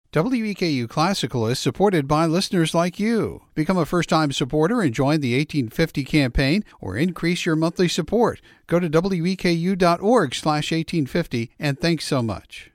WEKU Classical is supported by listeners like you. Become a first-time supporter and join the 1850 campaign or increase your monthly support. Go to weku.org/1850 and thanks so much.